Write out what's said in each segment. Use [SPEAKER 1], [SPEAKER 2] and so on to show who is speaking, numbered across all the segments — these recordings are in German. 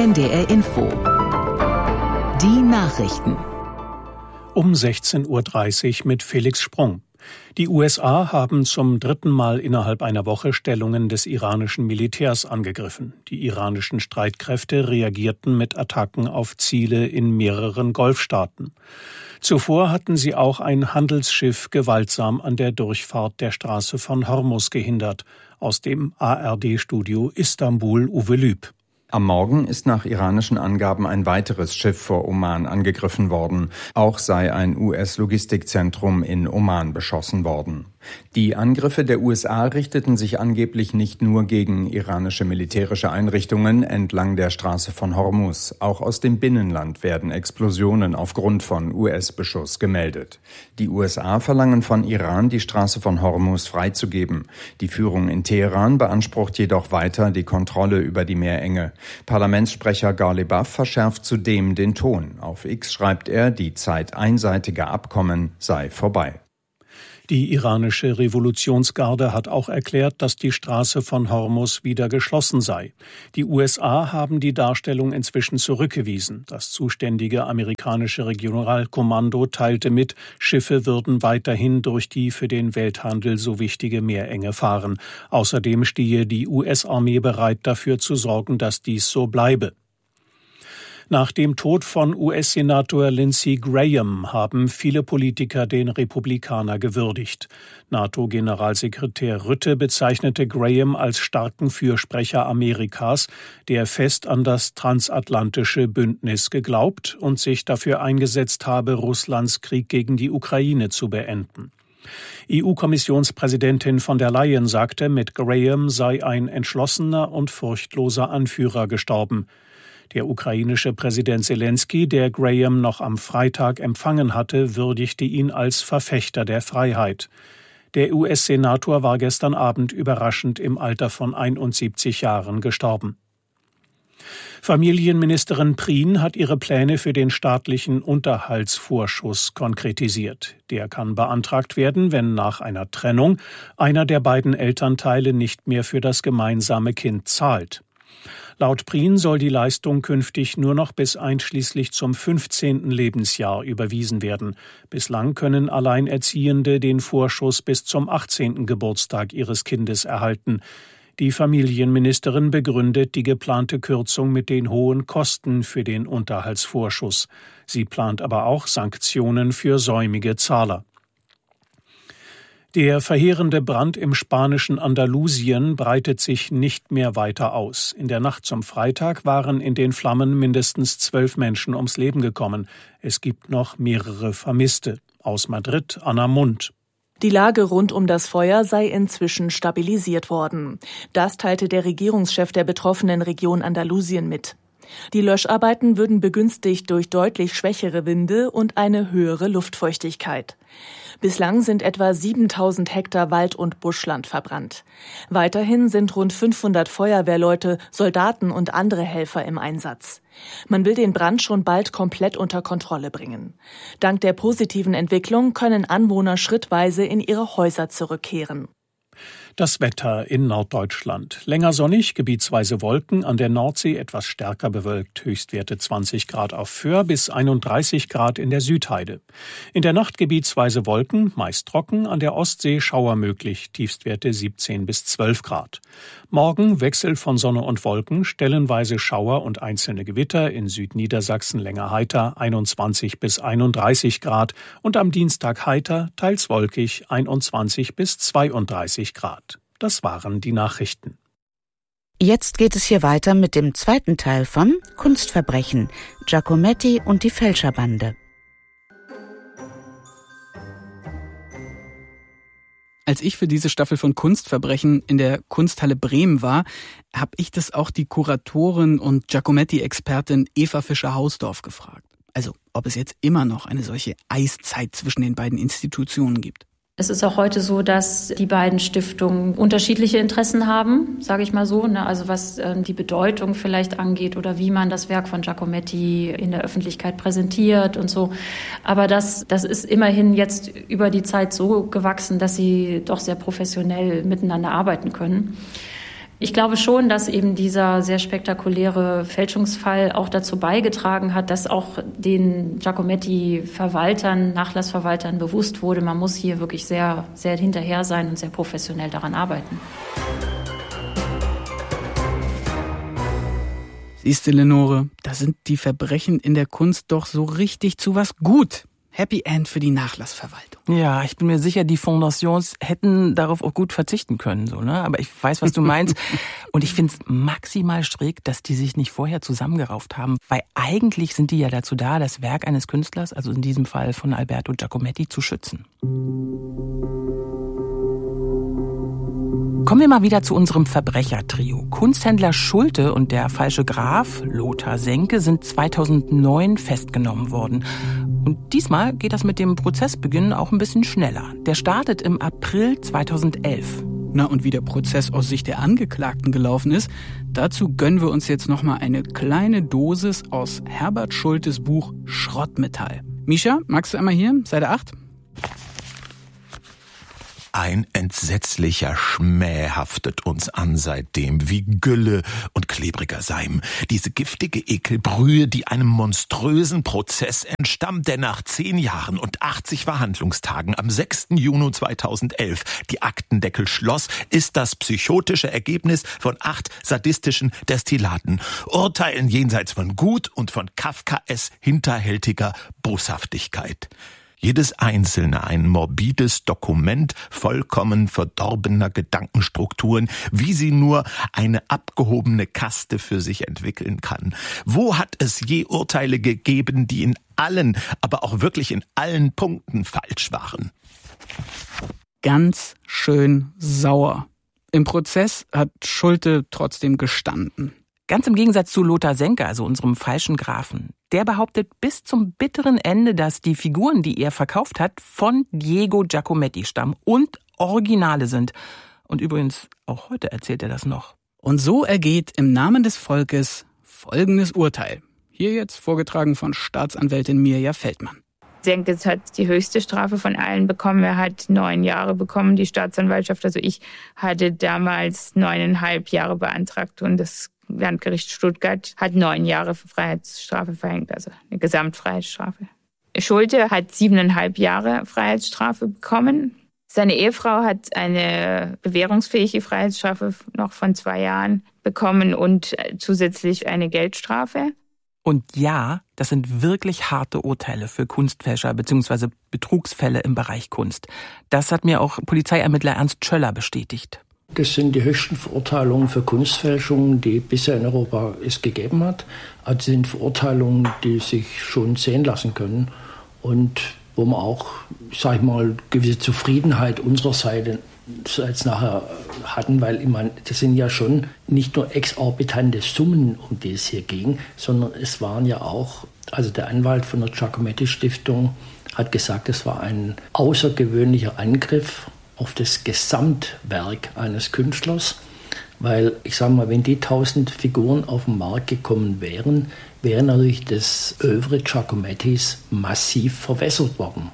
[SPEAKER 1] NDR Info. Die Nachrichten.
[SPEAKER 2] Um 16:30 Uhr mit Felix Sprung. Die USA haben zum dritten Mal innerhalb einer Woche Stellungen des iranischen Militärs angegriffen. Die iranischen Streitkräfte reagierten mit Attacken auf Ziele in mehreren Golfstaaten. Zuvor hatten sie auch ein Handelsschiff gewaltsam an der Durchfahrt der Straße von Hormuz gehindert. Aus dem ARD-Studio Istanbul Uwe Lüb.
[SPEAKER 3] Am Morgen ist nach iranischen Angaben ein weiteres Schiff vor Oman angegriffen worden. Auch sei ein US-Logistikzentrum in Oman beschossen worden. Die Angriffe der USA richteten sich angeblich nicht nur gegen iranische militärische Einrichtungen entlang der Straße von Hormuz. Auch aus dem Binnenland werden Explosionen aufgrund von US-Beschuss gemeldet. Die USA verlangen von Iran, die Straße von Hormuz freizugeben. Die Führung in Teheran beansprucht jedoch weiter die Kontrolle über die Meerenge. Parlamentssprecher Ghalibaf verschärft zudem den Ton. Auf X schreibt er, die Zeit einseitiger Abkommen sei vorbei.
[SPEAKER 2] Die iranische Revolutionsgarde hat auch erklärt, dass die Straße von Hormuz wieder geschlossen sei. Die USA haben die Darstellung inzwischen zurückgewiesen. Das zuständige amerikanische Regionalkommando teilte mit, Schiffe würden weiterhin durch die für den Welthandel so wichtige Meerenge fahren. Außerdem stehe die US-Armee bereit, dafür zu sorgen, dass dies so bleibe. Nach dem Tod von US-Senator Lindsey Graham haben viele Politiker den Republikaner gewürdigt. NATO-Generalsekretär Rutte bezeichnete Graham als starken Fürsprecher Amerikas, der fest an das transatlantische Bündnis geglaubt und sich dafür eingesetzt habe, Russlands Krieg gegen die Ukraine zu beenden. EU-Kommissionspräsidentin von der Leyen sagte, mit Graham sei ein entschlossener und furchtloser Anführer gestorben. Der ukrainische Präsident Selenskyj, der Graham noch am Freitag empfangen hatte, würdigte ihn als Verfechter der Freiheit. Der US-Senator war gestern Abend überraschend im Alter von 71 Jahren gestorben. Familienministerin Prien hat ihre Pläne für den staatlichen Unterhaltsvorschuss konkretisiert. Der kann beantragt werden, wenn nach einer Trennung einer der beiden Elternteile nicht mehr für das gemeinsame Kind zahlt. Laut Prien soll die Leistung künftig nur noch bis einschließlich zum 15. Lebensjahr überwiesen werden. Bislang können Alleinerziehende den Vorschuss bis zum 18. Geburtstag ihres Kindes erhalten. Die Familienministerin begründet die geplante Kürzung mit den hohen Kosten für den Unterhaltsvorschuss. Sie plant aber auch Sanktionen für säumige Zahler. Der verheerende Brand im spanischen Andalusien breitet sich nicht mehr weiter aus. In der Nacht zum Freitag waren in den Flammen mindestens 12 Menschen ums Leben gekommen. Es gibt noch mehrere Vermisste. Aus Madrid, Anna Mund.
[SPEAKER 4] Die Lage rund um das Feuer sei inzwischen stabilisiert worden. Das teilte der Regierungschef der betroffenen Region Andalusien mit. Die Löscharbeiten würden begünstigt durch deutlich schwächere Winde und eine höhere Luftfeuchtigkeit. Bislang sind etwa 7.000 Hektar Wald- und Buschland verbrannt. Weiterhin sind rund 500 Feuerwehrleute, Soldaten und andere Helfer im Einsatz. Man will den Brand schon bald komplett unter Kontrolle bringen. Dank der positiven Entwicklung können Anwohner schrittweise in ihre Häuser zurückkehren.
[SPEAKER 2] Das Wetter in Norddeutschland. Länger sonnig, gebietsweise Wolken, an der Nordsee etwas stärker bewölkt. Höchstwerte 20 Grad auf Föhr bis 31 Grad in der Südheide. In der Nacht gebietsweise Wolken, meist trocken, an der Ostsee Schauer möglich. Tiefstwerte 17 bis 12 Grad. Morgen Wechsel von Sonne und Wolken, stellenweise Schauer und einzelne Gewitter, in Südniedersachsen länger heiter, 21 bis 31 Grad. Und am Dienstag heiter, teils wolkig, 21 bis 32 Grad. Das waren die Nachrichten.
[SPEAKER 1] Jetzt geht es hier weiter mit dem zweiten Teil von Kunstverbrechen, Giacometti und die Fälscherbande.
[SPEAKER 5] Als ich für diese Staffel von Kunstverbrechen in der Kunsthalle Bremen war, habe ich das auch die Kuratorin und Giacometti-Expertin Eva Fischer-Hausdorf gefragt. Also, ob es jetzt immer noch eine solche Eiszeit zwischen den beiden Institutionen gibt.
[SPEAKER 6] Es ist auch heute so, dass die beiden Stiftungen unterschiedliche Interessen haben, sage ich mal so, also was die Bedeutung vielleicht angeht oder wie man das Werk von Giacometti in der Öffentlichkeit präsentiert und so. Aber das ist immerhin jetzt über die Zeit so gewachsen, dass sie doch sehr professionell miteinander arbeiten können. Ich glaube schon, dass eben dieser sehr spektakuläre Fälschungsfall auch dazu beigetragen hat, dass auch den Giacometti-Verwaltern, Nachlassverwaltern bewusst wurde, man muss hier wirklich sehr, sehr hinterher sein und sehr professionell daran arbeiten.
[SPEAKER 5] Siehst du, Lenore, da sind die Verbrechen in der Kunst doch so richtig zu was gut. Happy End für die Nachlassverwaltung.
[SPEAKER 7] Ja, ich bin mir sicher, die Fondations hätten darauf auch gut verzichten können, so, ne? Aber ich weiß, was du meinst. Und ich finde es maximal schräg, dass die sich nicht vorher zusammengerauft haben. Weil eigentlich sind die ja dazu da, das Werk eines Künstlers, also in diesem Fall von Alberto Giacometti, zu schützen. Kommen wir mal wieder zu unserem Verbrechertrio. Kunsthändler Schulte und der falsche Graf, Lothar Senke, sind 2009 festgenommen worden. Und diesmal geht das mit dem Prozessbeginn auch ein bisschen schneller. Der startet im April 2011.
[SPEAKER 5] Na, und wie der Prozess aus Sicht der Angeklagten gelaufen ist, dazu gönnen wir uns jetzt nochmal eine kleine Dosis aus Herbert Schultes Buch Schrottmetall. Mischa, magst du einmal hier, Seite 8?
[SPEAKER 8] Ein entsetzlicher Schmäh haftet uns an seitdem, wie Gülle und klebriger Seim. Diese giftige Ekelbrühe, die einem monströsen Prozess entstammt, der nach 10 Jahren und 80 Verhandlungstagen am 6. Juni 2011 die Aktendeckel schloss, ist das psychotische Ergebnis von 8 sadistischen Destillaten. Urteilen jenseits von Gut und von Kafkaes hinterhältiger Boshaftigkeit. Jedes einzelne ein morbides Dokument vollkommen verdorbener Gedankenstrukturen, wie sie nur eine abgehobene Kaste für sich entwickeln kann. Wo hat es je Urteile gegeben, die in allen, aber auch wirklich in allen Punkten falsch waren?
[SPEAKER 5] Ganz schön sauer. Im Prozess hat Schulte trotzdem gestanden.
[SPEAKER 7] Ganz im Gegensatz zu Lothar Senke, also unserem falschen Grafen. Der behauptet bis zum bitteren Ende, dass die Figuren, die er verkauft hat, von Diego Giacometti stammen und Originale sind. Und übrigens, auch heute erzählt er das noch.
[SPEAKER 5] Und so ergeht im Namen des Volkes folgendes Urteil. Hier jetzt vorgetragen von Staatsanwältin Mirja Feldmann.
[SPEAKER 9] Senke hat die höchste Strafe von allen bekommen. Er hat 9 Jahre bekommen, die Staatsanwaltschaft. Also ich hatte damals 9,5 Jahre beantragt und das Landgericht Stuttgart hat 9 Jahre Freiheitsstrafe verhängt, also eine Gesamtfreiheitsstrafe. Schulte hat 7,5 Jahre Freiheitsstrafe bekommen. Seine Ehefrau hat eine bewährungsfähige Freiheitsstrafe noch von 2 Jahren bekommen und zusätzlich eine Geldstrafe.
[SPEAKER 7] Und ja, das sind wirklich harte Urteile für Kunstfälscher bzw. Betrugsfälle im Bereich Kunst. Das hat mir auch Polizeiermittler Ernst Schöller bestätigt.
[SPEAKER 10] Das sind die höchsten Verurteilungen für Kunstfälschungen, die bisher in Europa es gegeben hat. Also sind Verurteilungen, die sich schon sehen lassen können und wo man auch, sag ich mal, gewisse Zufriedenheit unserer Seite nachher hatten, weil ich meine, das sind ja schon nicht nur exorbitante Summen, um die es hier ging, sondern es waren ja auch, also der Anwalt von der Giacometti-Stiftung hat gesagt, es war ein außergewöhnlicher Angriff auf das Gesamtwerk eines Künstlers, weil ich sage mal, wenn die 1000 Figuren auf den Markt gekommen wären, wäre natürlich das Œuvre Giacomettis massiv verwässert worden.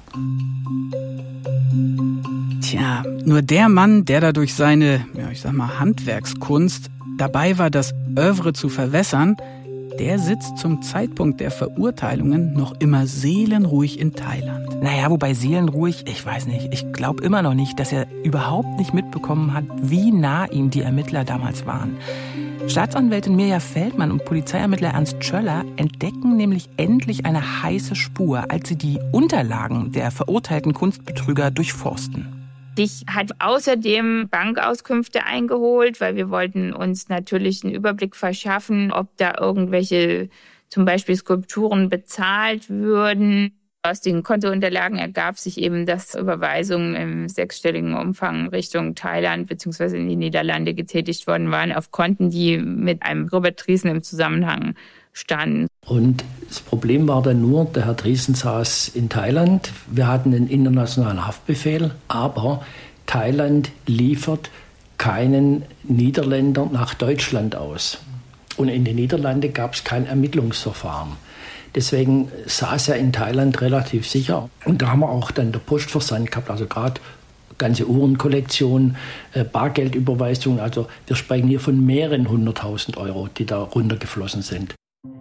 [SPEAKER 5] Tja, nur der Mann, der da durch seine, Handwerkskunst dabei war, das Œuvre zu verwässern, der sitzt zum Zeitpunkt der Verurteilungen noch immer seelenruhig in Thailand.
[SPEAKER 7] Naja, wobei seelenruhig, ich weiß nicht, ich glaube immer noch nicht, dass er überhaupt nicht mitbekommen hat, wie nah ihm die Ermittler damals waren. Staatsanwältin Mirja Feldmann und Polizeiermittler Ernst Schöller entdecken nämlich endlich eine heiße Spur, als sie die Unterlagen der verurteilten Kunstbetrüger durchforsten.
[SPEAKER 9] Ich hat außerdem Bankauskünfte eingeholt, weil wir wollten uns natürlich einen Überblick verschaffen, ob da irgendwelche zum Beispiel Skulpturen bezahlt würden. Aus den Kontounterlagen ergab sich eben, dass Überweisungen im 6-stelligen Umfang Richtung Thailand bzw. in die Niederlande getätigt worden waren, auf Konten, die mit einem Robert Driesen im Zusammenhang standen.
[SPEAKER 10] Und das Problem war dann nur, der Herr Driesen saß in Thailand. Wir hatten einen internationalen Haftbefehl, aber Thailand liefert keinen Niederländer nach Deutschland aus. Und in den Niederlanden gab es kein Ermittlungsverfahren. Deswegen saß er in Thailand relativ sicher. Und da haben wir auch dann den Postversand gehabt, also gerade ganze Uhrenkollektion, Bargeldüberweisungen. Also wir sprechen hier von mehreren 100.000 Euro, die da runtergeflossen sind.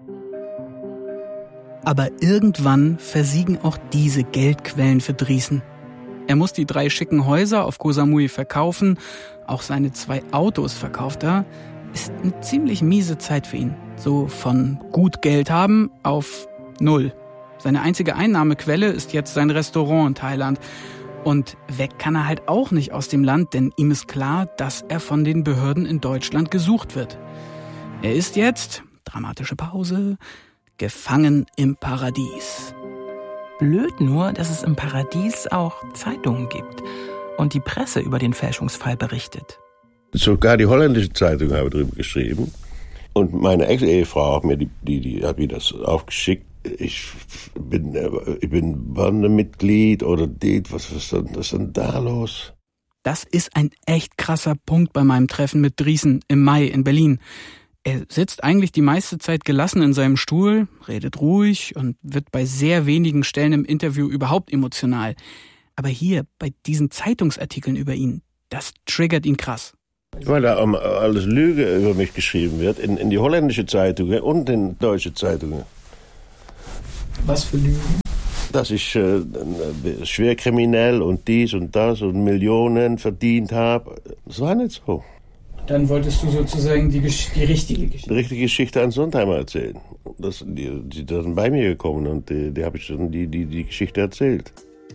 [SPEAKER 5] Aber irgendwann versiegen auch diese Geldquellen für Drießen. Er muss die 3 schicken Häuser auf Koh Samui verkaufen, auch seine 2 Autos verkauft er. Ist eine ziemlich miese Zeit für ihn. So von gut Geld haben auf 0. Seine einzige Einnahmequelle ist jetzt sein Restaurant in Thailand. Und weg kann er halt auch nicht aus dem Land, denn ihm ist klar, dass er von den Behörden in Deutschland gesucht wird. Er ist jetzt, dramatische Pause, gefangen im Paradies.
[SPEAKER 7] Blöd nur, dass es im Paradies auch Zeitungen gibt und die Presse über den Fälschungsfall berichtet.
[SPEAKER 11] Sogar die holländische Zeitung habe darüber geschrieben. Und meine Ex-Ehefrau hat mir die hat mir das aufgeschickt. Ich bin Bandemitglied oder was ist denn da los?
[SPEAKER 5] Das ist ein echt krasser Punkt bei meinem Treffen mit Drießen im Mai in Berlin. Er sitzt eigentlich die meiste Zeit gelassen in seinem Stuhl, redet ruhig und wird bei sehr wenigen Stellen im Interview überhaupt emotional. Aber hier, bei diesen Zeitungsartikeln über ihn, das triggert ihn krass.
[SPEAKER 11] Weil da alles Lüge über mich geschrieben wird, in die holländische Zeitungen und in deutsche Zeitungen.
[SPEAKER 5] Was für Lügen?
[SPEAKER 11] Dass ich schwer kriminell und dies und das und Millionen verdient habe. Das war nicht so.
[SPEAKER 5] Dann wolltest du sozusagen die richtige Geschichte.
[SPEAKER 11] Die richtige Geschichte an Sontheimer erzählen. Die sind bei mir gekommen und die habe ich dann die Geschichte erzählt.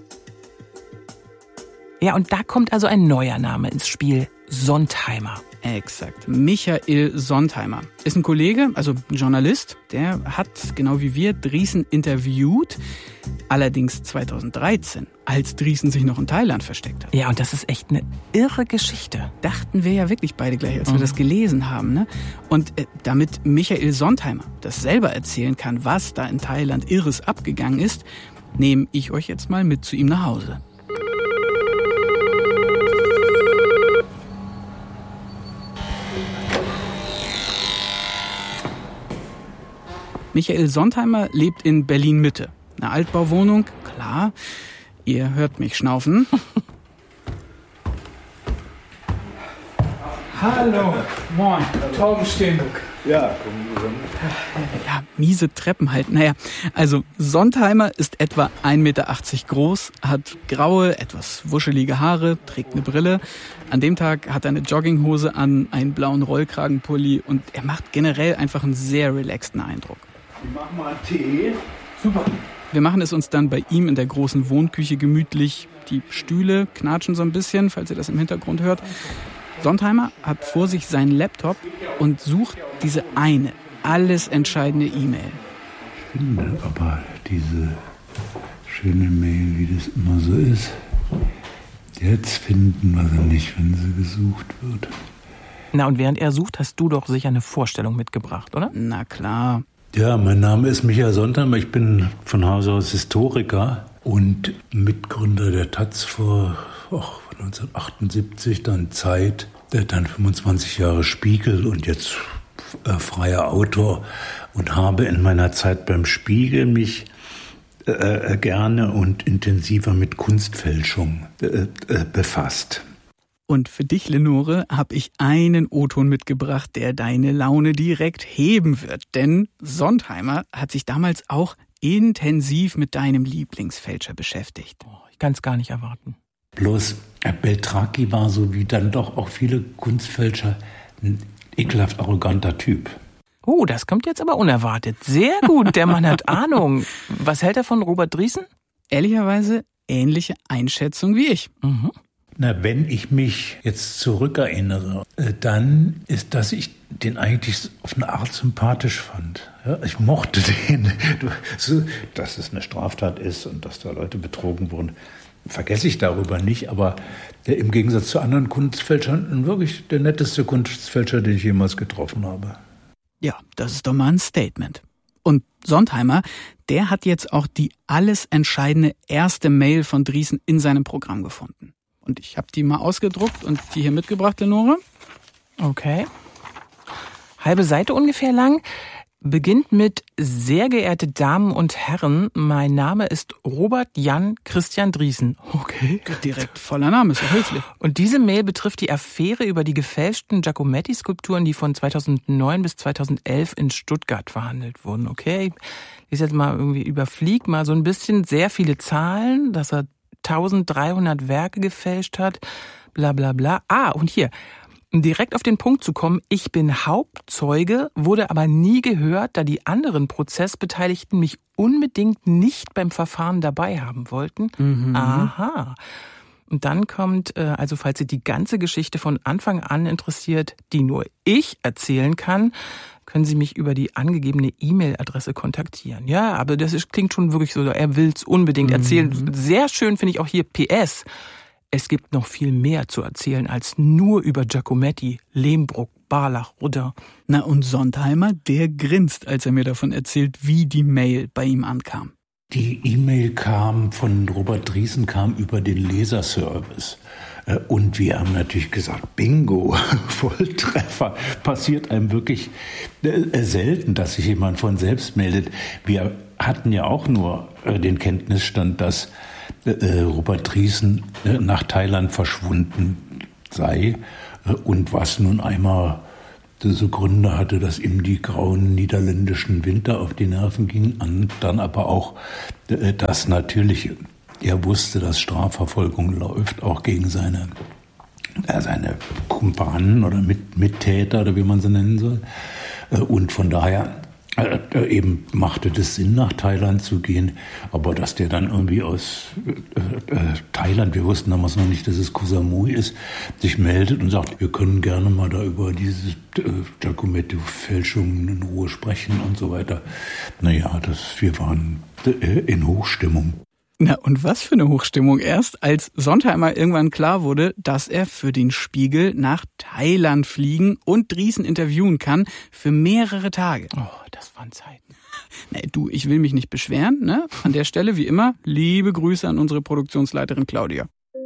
[SPEAKER 7] Ja, und da kommt also ein neuer Name ins Spiel. Sontheimer.
[SPEAKER 5] Exakt. Michael Sontheimer ist ein Kollege, also ein Journalist, der hat, genau wie wir, Drießen interviewt. Allerdings 2013, als Drießen sich noch in Thailand versteckt hat.
[SPEAKER 7] Ja, und das ist echt eine irre Geschichte.
[SPEAKER 5] Dachten wir ja wirklich beide gleich, als wir das gelesen haben, ne? Und damit Michael Sontheimer das selber erzählen kann, was da in Thailand Irres abgegangen ist, nehme ich euch jetzt mal mit zu ihm nach Hause. Michael Sontheimer lebt in Berlin-Mitte. Eine Altbauwohnung, klar. Ihr hört mich schnaufen.
[SPEAKER 12] Hallo, moin, Torben Steenbuck.
[SPEAKER 11] Ja,
[SPEAKER 5] ja, miese Treppen halt. Naja, also Sontheimer ist etwa 1,80 Meter groß, hat graue, etwas wuschelige Haare, trägt eine Brille. An dem Tag hat er eine Jogginghose an, einen blauen Rollkragenpulli und er macht generell einfach einen sehr relaxten Eindruck.
[SPEAKER 12] Ich mach mal Tee. Super.
[SPEAKER 5] Wir machen es uns dann bei ihm in der großen Wohnküche gemütlich. Die Stühle knatschen so ein bisschen, falls ihr das im Hintergrund hört. Sontheimer hat vor sich seinen Laptop und sucht diese eine, alles entscheidende E-Mail.
[SPEAKER 13] Ich finde aber diese schöne Mail, wie das immer so ist, jetzt finden wir sie nicht, wenn sie gesucht wird.
[SPEAKER 7] Na, und während er sucht, hast du doch sicher eine Vorstellung mitgebracht, oder?
[SPEAKER 5] Na klar.
[SPEAKER 13] Ja, mein Name ist Michael Sontheimer, ich bin von Haus aus Historiker und Mitgründer der taz von 1978, dann Zeit, dann 25 Jahre Spiegel und jetzt freier Autor und habe in meiner Zeit beim Spiegel mich gerne und intensiver mit Kunstfälschung befasst.
[SPEAKER 5] Und für dich, Lenore, habe ich einen O-Ton mitgebracht, der deine Laune direkt heben wird. Denn Sontheimer hat sich damals auch intensiv mit deinem Lieblingsfälscher beschäftigt.
[SPEAKER 7] Oh, ich kann es gar nicht erwarten.
[SPEAKER 13] Bloß Beltraki war, so wie dann doch auch viele Kunstfälscher, ein ekelhaft arroganter Typ.
[SPEAKER 7] Oh, das kommt jetzt aber unerwartet. Sehr gut, der Mann hat Ahnung. Was hält er von Robert Drießen?
[SPEAKER 5] Ehrlicherweise ähnliche Einschätzung wie ich.
[SPEAKER 7] Mhm.
[SPEAKER 13] Na, wenn ich mich jetzt zurückerinnere, dann ist, dass ich den eigentlich auf eine Art sympathisch fand. Ja, ich mochte den. Dass es eine Straftat ist und dass da Leute betrogen wurden, vergesse ich darüber nicht. Aber im Gegensatz zu anderen Kunstfälschern wirklich der netteste Kunstfälscher, den ich jemals getroffen habe.
[SPEAKER 5] Ja, das ist doch mal ein Statement. Und Sontheimer, der hat jetzt auch die alles entscheidende erste Mail von Drießen in seinem Programm gefunden. Und ich habe die mal ausgedruckt und die hier mitgebracht, Lenore.
[SPEAKER 7] Okay. Halbe Seite ungefähr lang. beginnt mit: Sehr geehrte Damen und Herren, mein Name ist Robert Jan Christian Drießen. Okay.
[SPEAKER 5] Direkt voller Name, ist ja höflich.
[SPEAKER 7] Und diese Mail betrifft die Affäre über die gefälschten Giacometti-Skulpturen, die von 2009 bis 2011 in Stuttgart verhandelt wurden. Okay, ich jetzt mal irgendwie überfliegt mal so ein bisschen, sehr viele Zahlen, dass er 1300 Werke gefälscht hat, bla bla bla. Und hier, um direkt auf den Punkt zu kommen: Ich bin Hauptzeuge, wurde aber nie gehört, da die anderen Prozessbeteiligten mich unbedingt nicht beim Verfahren dabei haben wollten. Aha. Und dann kommt, also falls Sie die ganze Geschichte von Anfang an interessiert, die nur ich erzählen kann, können Sie mich über die angegebene E-Mail-Adresse kontaktieren. Ja, aber klingt schon wirklich so, er will's unbedingt erzählen. Sehr schön finde ich auch hier PS. Es gibt noch viel mehr zu erzählen als nur über Giacometti, Lehmbruck, Barlach, Rudder.
[SPEAKER 5] Na, und Sontheimer, der grinst, als er mir davon erzählt, wie die Mail bei ihm ankam.
[SPEAKER 13] Die E-Mail von Robert Drießen kam über den Leserservice. Und wir haben natürlich gesagt, Bingo, Volltreffer. Passiert einem wirklich selten, dass sich jemand von selbst meldet. Wir hatten ja auch nur den Kenntnisstand, dass Robert Drießen nach Thailand verschwunden sei und was nun einmal so Gründe hatte, dass ihm die grauen niederländischen Winter auf die Nerven gingen, und dann aber auch, dass natürlich er wusste, dass Strafverfolgung läuft, auch gegen seine Kumpanen oder Mittäter oder wie man sie nennen soll. Und von daher eben machte das Sinn, nach Thailand zu gehen, aber dass der dann irgendwie aus Thailand, wir wussten damals noch nicht, dass es Koh Samui ist, sich meldet und sagt, wir können gerne mal da über diese Giacometti-Fälschungen in Ruhe sprechen und so weiter. Naja, wir waren in Hochstimmung.
[SPEAKER 5] Na, und was für eine Hochstimmung erst, als Sontheimer irgendwann klar wurde, dass er für den Spiegel nach Thailand fliegen und Drießen interviewen kann für mehrere Tage.
[SPEAKER 7] Oh, das waren Zeiten.
[SPEAKER 5] Nee, du, ich will mich nicht beschweren, ne? An der Stelle, wie immer, liebe Grüße an unsere Produktionsleiterin Claudia.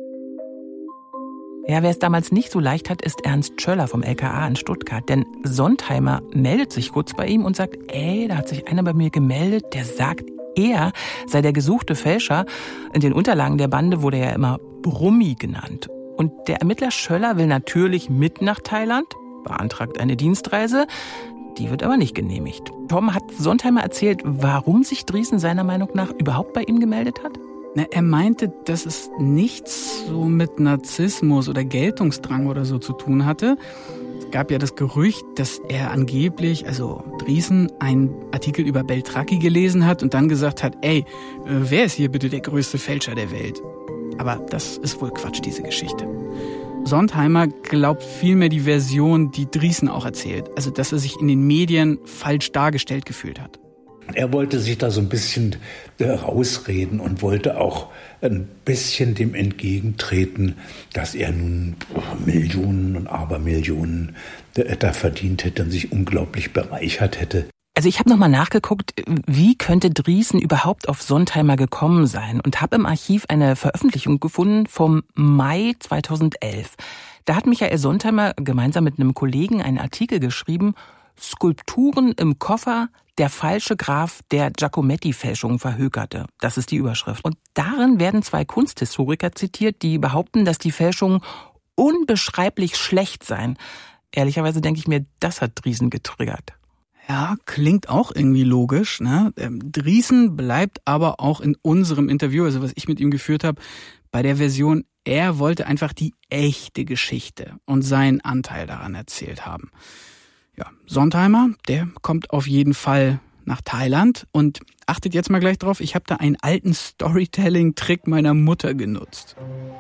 [SPEAKER 7] Ja, wer es damals nicht so leicht hat, ist Ernst Schöller vom LKA in Stuttgart. Denn Sontheimer meldet sich kurz bei ihm und sagt, da hat sich einer bei mir gemeldet, der sagt, er sei der gesuchte Fälscher. In den Unterlagen der Bande wurde er immer Brummi genannt. Und der Ermittler Schöller will natürlich mit nach Thailand, beantragt eine Dienstreise. Die wird aber nicht genehmigt. Tom, hat Sontheimer erzählt, warum sich Drießen seiner Meinung nach überhaupt bei ihm gemeldet hat?
[SPEAKER 5] Na, er meinte, dass es nichts so mit Narzissmus oder Geltungsdrang oder so zu tun hatte. Es gab ja das Gerücht, dass er angeblich, also Drießen, einen Artikel über Beltracchi gelesen hat und dann gesagt hat, wer ist hier bitte der größte Fälscher der Welt? Aber das ist wohl Quatsch, diese Geschichte. Sontheimer glaubt vielmehr die Version, die Drießen auch erzählt. Also, dass er sich in den Medien falsch dargestellt gefühlt hat.
[SPEAKER 13] Er wollte sich da so ein bisschen rausreden und wollte auch ein bisschen dem entgegentreten, dass er nun Millionen und Abermillionen da verdient hätte und sich unglaublich bereichert hätte.
[SPEAKER 7] Also ich habe nochmal nachgeguckt, wie könnte Drießen überhaupt auf Sontheimer gekommen sein, und habe im Archiv eine Veröffentlichung gefunden vom Mai 2011. Da hat Michael Sontheimer gemeinsam mit einem Kollegen einen Artikel geschrieben, Skulpturen im Koffer, der falsche Graf, der Giacometti-Fälschungen verhökerte. Das ist die Überschrift. Und darin werden 2 Kunsthistoriker zitiert, die behaupten, dass die Fälschungen unbeschreiblich schlecht seien. Ehrlicherweise denke ich mir, das hat Drießen getriggert.
[SPEAKER 5] Ja, klingt auch irgendwie logisch, ne? Drießen bleibt aber auch in unserem Interview, also was ich mit ihm geführt habe, bei der Version, er wollte einfach die echte Geschichte und seinen Anteil daran erzählt haben. Ja, Sontheimer, der kommt auf jeden Fall nach Thailand und achtet jetzt mal gleich drauf, ich habe da einen alten Storytelling-Trick meiner Mutter genutzt.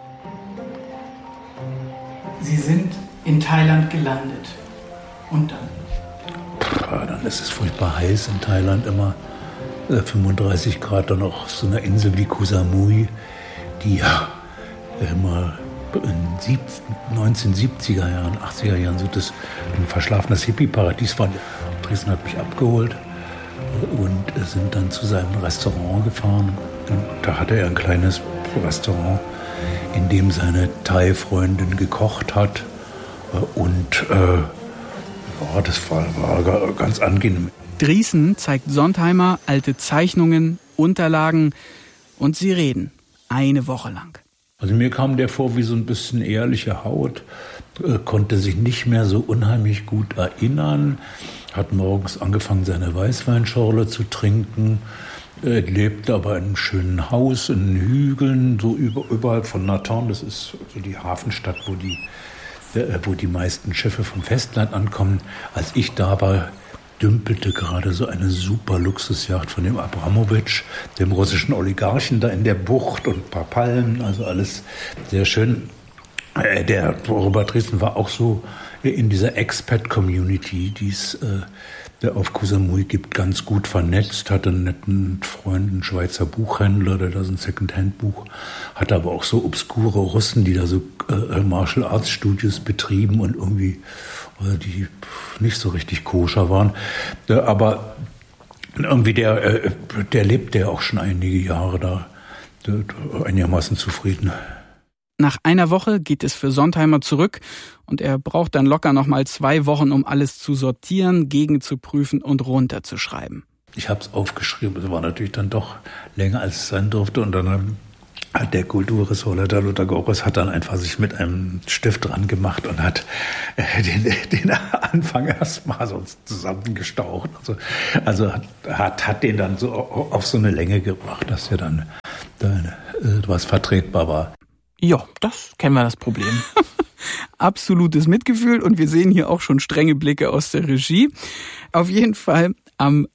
[SPEAKER 5] Sie sind in Thailand gelandet. Und dann?
[SPEAKER 13] Dann ist es furchtbar heiß in Thailand immer. 35 Grad, dann noch so eine Insel wie Koh Samui, die ja immer in 1970er Jahren, 80er Jahren so das ein verschlafenes Hippie-Paradies war. Drießen hat mich abgeholt und sind dann zu seinem Restaurant gefahren. Und da hatte er ein kleines Restaurant, in dem seine Thai-Freundin gekocht hat. Und Ja, das war ganz angenehm.
[SPEAKER 5] Drießen zeigt Sontheimer alte Zeichnungen, Unterlagen und sie reden 1 Woche lang.
[SPEAKER 13] Also mir kam der vor wie so ein bisschen ehrliche Haut, konnte sich nicht mehr so unheimlich gut erinnern, hat morgens angefangen, seine Weißweinschorle zu trinken, lebte aber in einem schönen Haus in den Hügeln, so überhalb von Natorn. Das ist so die Hafenstadt, wo die meisten Schiffe vom Festland ankommen. Als ich da war, dümpelte gerade so eine super Luxusjacht von dem Abramowitsch, dem russischen Oligarchen, da in der Bucht und ein paar Palmen, also alles sehr schön. Der Robert Driesen war auch so in dieser Expat-Community, die es auf Koh Samui gibt, ganz gut vernetzt, hatte einen netten Freund, einen Schweizer Buchhändler, der da so ein Secondhand-Buch hatte, aber auch so obskure Russen, die da so Martial Arts Studios betrieben und irgendwie die nicht so richtig koscher waren. Aber irgendwie der lebte ja auch schon einige Jahre da, einigermaßen zufrieden.
[SPEAKER 5] Nach 1 Woche geht es für Sontheimer zurück und er braucht dann locker nochmal 2 Wochen, um alles zu sortieren, gegenzuprüfen und runterzuschreiben.
[SPEAKER 13] Ich habe es aufgeschrieben, es war natürlich dann doch länger, als es sein durfte. Und dann hat der Kulturressortleiter Lothar Gorbis hat dann einfach sich mit einem Stift dran gemacht und hat den Anfang erstmal so zusammengestaucht. Also hat den dann so auf so eine Länge gebracht, dass er dann was vertretbar war.
[SPEAKER 7] Ja, das kennen wir, das Problem.
[SPEAKER 5] Absolutes Mitgefühl und wir sehen hier auch schon strenge Blicke aus der Regie. Auf jeden Fall am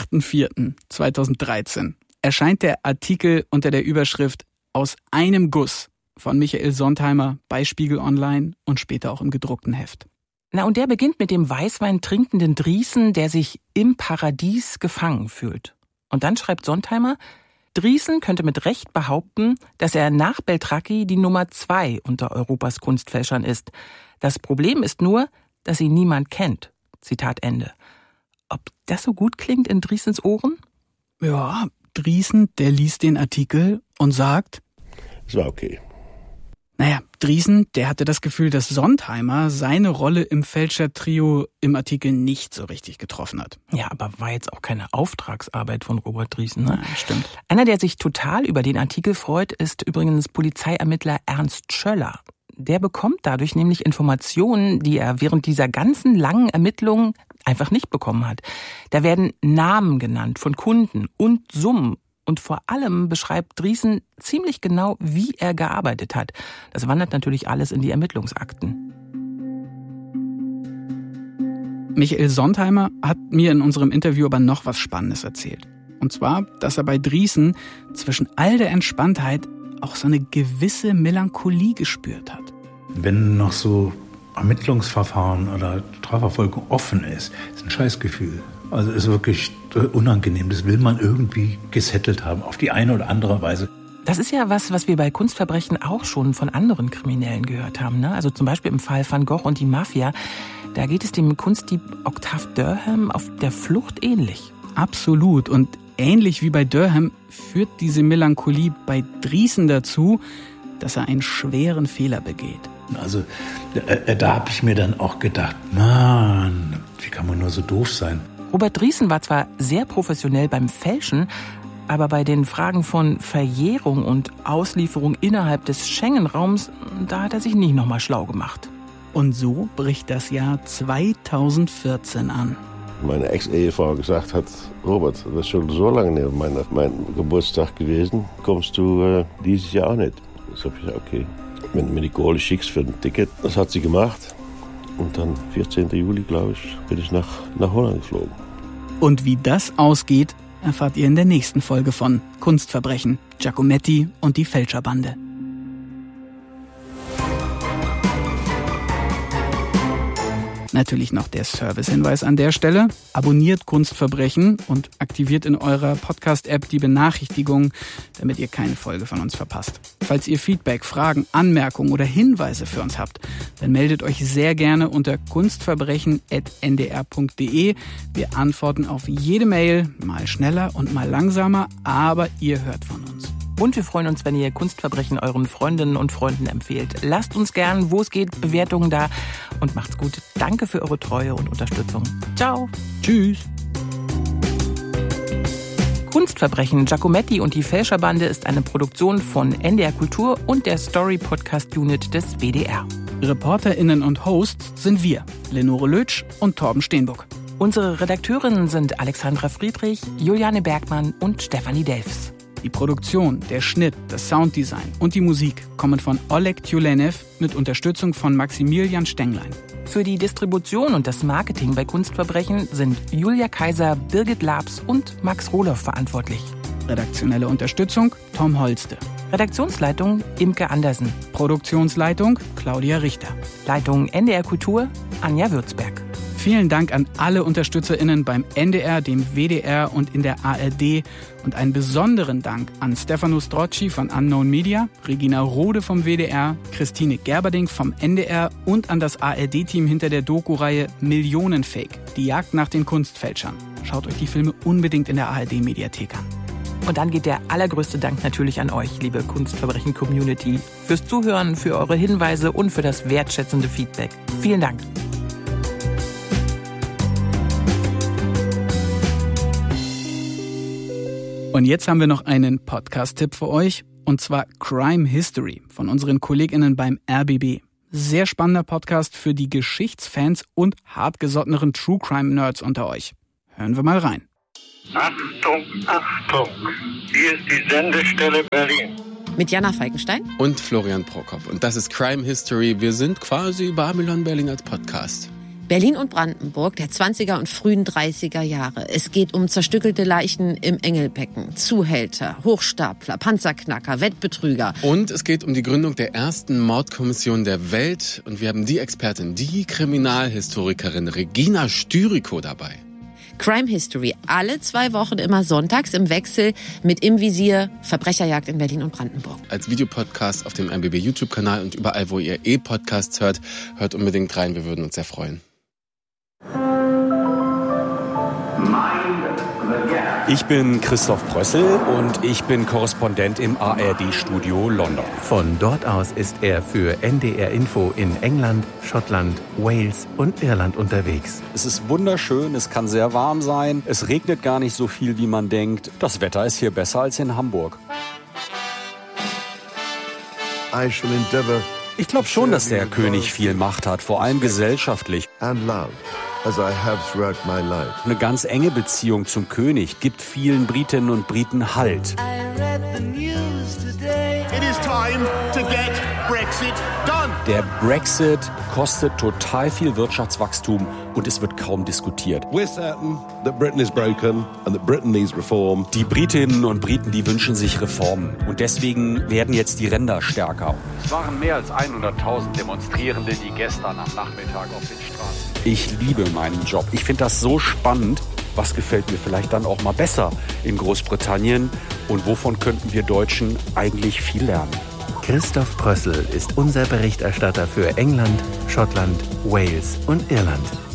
[SPEAKER 5] 8.4.2013 erscheint der Artikel unter der Überschrift Aus einem Guss von Michael Sontheimer bei Spiegel Online und später auch im gedruckten Heft.
[SPEAKER 7] Na, und der beginnt mit dem Weißwein trinkenden Driesen, der sich im Paradies gefangen fühlt. Und dann schreibt Sontheimer, Driesen könnte mit Recht behaupten, dass er nach Beltracchi die Nummer 2 unter Europas Kunstfälschern ist. Das Problem ist nur, dass ihn niemand kennt. Zitat Ende. Ob das so gut klingt in Driesens Ohren?
[SPEAKER 5] Ja, Driesen, der liest den Artikel und sagt,
[SPEAKER 11] es war okay.
[SPEAKER 5] Naja, Driesen, der hatte das Gefühl, dass Sontheimer seine Rolle im Fälschertrio im Artikel nicht so richtig getroffen hat.
[SPEAKER 7] Ja, aber war jetzt auch keine Auftragsarbeit von Robert Driesen. Ne?
[SPEAKER 5] Ja, stimmt.
[SPEAKER 7] Einer, der sich total über den Artikel freut, ist übrigens Polizeiermittler Ernst Schöller. Der bekommt dadurch nämlich Informationen, die er während dieser ganzen langen Ermittlungen einfach nicht bekommen hat. Da werden Namen genannt von Kunden und Summen. Und vor allem beschreibt Driesen ziemlich genau, wie er gearbeitet hat. Das wandert natürlich alles in die Ermittlungsakten.
[SPEAKER 5] Michael Sontheimer hat mir in unserem Interview aber noch was Spannendes erzählt. Und zwar, dass er bei Driesen zwischen all der Entspanntheit auch so eine gewisse Melancholie gespürt hat.
[SPEAKER 13] Wenn noch so Ermittlungsverfahren oder Strafverfolgung offen ist ein Scheißgefühl. Also ist wirklich unangenehm. Das will man irgendwie gesettelt haben, auf die eine oder andere Weise.
[SPEAKER 7] Das ist ja was wir bei Kunstverbrechen auch schon von anderen Kriminellen gehört haben. Ne? Also zum Beispiel im Fall Van Gogh und die Mafia. Da geht es dem Kunstdieb Octave Durham auf der Flucht ähnlich.
[SPEAKER 5] Absolut. Und ähnlich wie bei Durham führt diese Melancholie bei Driesen dazu, dass er einen schweren Fehler begeht.
[SPEAKER 13] Also da habe ich mir dann auch gedacht, Mann, wie kann man nur so doof sein?
[SPEAKER 7] Robert Driesen war zwar sehr professionell beim Fälschen, aber bei den Fragen von Verjährung und Auslieferung innerhalb des Schengen-Raums, da hat er sich nicht nochmal schlau gemacht.
[SPEAKER 5] Und so bricht das Jahr 2014 an.
[SPEAKER 11] Meine Ex-Ehefrau gesagt hat, Robert, das ist schon so lange neben mein Geburtstag gewesen, kommst du dieses Jahr auch nicht. Das habe ich gesagt, okay. Wenn du mir die Kohle schickst für ein Ticket, das hat sie gemacht. Und dann 14. Juli, glaube ich, bin ich nach Holland geflogen.
[SPEAKER 5] Und wie das ausgeht, erfahrt ihr in der nächsten Folge von Kunstverbrechen, Giacometti und die Fälscherbande. Natürlich noch der Servicehinweis an der Stelle. Abonniert Kunstverbrechen und aktiviert in eurer Podcast-App die Benachrichtigungen, damit ihr keine Folge von uns verpasst. Falls ihr Feedback, Fragen, Anmerkungen oder Hinweise für uns habt, dann meldet euch sehr gerne unter kunstverbrechen@ndr.de. Wir antworten auf jede Mail, mal schneller und mal langsamer, aber ihr hört von uns.
[SPEAKER 7] Und wir freuen uns, wenn ihr Kunstverbrechen euren Freundinnen und Freunden empfehlt. Lasst uns gern, wo es geht, Bewertungen da und macht's gut. Danke für eure Treue und Unterstützung. Ciao.
[SPEAKER 5] Tschüss.
[SPEAKER 7] Kunstverbrechen, Giacometti und die Fälscherbande ist eine Produktion von NDR Kultur und der Story Podcast Unit des WDR.
[SPEAKER 5] ReporterInnen und Hosts sind wir, Lenore Lötsch und Torben Steenbuck.
[SPEAKER 7] Unsere Redakteurinnen sind Alexandra Friedrich, Juliane Bergmann und Stefanie Delfs.
[SPEAKER 5] Die Produktion, der Schnitt, das Sounddesign und die Musik kommen von Oleg Tjulenev mit Unterstützung von Maximilian Stenglein.
[SPEAKER 7] Für die Distribution und das Marketing bei Kunstverbrechen sind Julia Kaiser, Birgit Labs und Max Rohloff verantwortlich.
[SPEAKER 5] Redaktionelle Unterstützung Tom Holste.
[SPEAKER 7] Redaktionsleitung Imke Andersen.
[SPEAKER 5] Produktionsleitung Claudia Richter.
[SPEAKER 7] Leitung NDR Kultur Anja Würzberg.
[SPEAKER 5] Vielen Dank an alle UnterstützerInnen beim NDR, dem WDR und in der ARD und einen besonderen Dank an Stefano Strocci von Unknown Media, Regina Rode vom WDR, Christine Gerberding vom NDR und an das ARD-Team hinter der Doku-Reihe Millionenfake, die Jagd nach den Kunstfälschern. Schaut euch die Filme unbedingt in der ARD-Mediathek an.
[SPEAKER 7] Und dann geht der allergrößte Dank natürlich an euch, liebe Kunstverbrechen-Community, fürs Zuhören, für eure Hinweise und für das wertschätzende Feedback. Vielen Dank.
[SPEAKER 5] Und jetzt haben wir noch einen Podcast-Tipp für euch, und zwar Crime History von unseren KollegInnen beim RBB. Sehr spannender Podcast für die Geschichtsfans und hartgesotteneren True-Crime-Nerds unter euch. Hören wir mal rein.
[SPEAKER 14] Achtung, Achtung! Hier ist die Sendestelle Berlin.
[SPEAKER 15] Mit Jana Falkenstein
[SPEAKER 16] und Florian Prokop. Und das ist Crime History. Wir sind quasi Babylon Berlin als Podcast.
[SPEAKER 15] Berlin und Brandenburg der 20er und frühen 30er Jahre. Es geht um zerstückelte Leichen im Engelbecken, Zuhälter, Hochstapler, Panzerknacker, Wettbetrüger.
[SPEAKER 16] Und es geht um die Gründung der ersten Mordkommission der Welt. Und wir haben die Expertin, die Kriminalhistorikerin Regina Styriko dabei.
[SPEAKER 15] Crime History, alle 2 Wochen immer sonntags im Wechsel mit Im Visier, Verbrecherjagd in Berlin und Brandenburg.
[SPEAKER 16] Als Videopodcast auf dem RBB YouTube-Kanal und überall, wo ihr Podcasts hört, hört unbedingt rein, wir würden uns sehr freuen.
[SPEAKER 17] Ich bin Christoph Prössel und ich bin Korrespondent im ARD-Studio London.
[SPEAKER 18] Von dort aus ist er für NDR Info in England, Schottland, Wales und Irland unterwegs.
[SPEAKER 17] Es ist wunderschön, es kann sehr warm sein, es regnet gar nicht so viel, wie man denkt. Das Wetter ist hier besser als in Hamburg. Ich glaube schon, dass der König viel Macht hat, vor allem gesellschaftlich. Eine ganz enge Beziehung zum König gibt vielen Britinnen und Briten Halt. Der Brexit kostet total viel Wirtschaftswachstum und es wird kaum diskutiert. Die Britinnen und Briten, die wünschen sich Reformen und deswegen werden jetzt die Ränder stärker.
[SPEAKER 19] Es waren mehr als 100.000 Demonstrierende, die gestern am Nachmittag auf den Straßen.
[SPEAKER 17] Ich liebe meinen Job. Ich finde das so spannend. Was gefällt mir vielleicht dann auch mal besser in Großbritannien? Und wovon könnten wir Deutschen eigentlich viel lernen?
[SPEAKER 18] Christoph Prössel ist unser Berichterstatter für England, Schottland, Wales und Irland.